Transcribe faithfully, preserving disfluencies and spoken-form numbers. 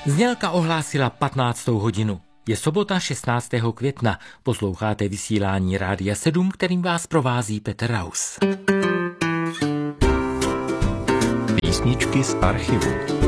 Znělka ohlásila patnáctou hodinu. Je sobota šestnáctého května. Posloucháte vysílání Rádia sedm, kterým vás provází Petr Raus. Písničky z archivu.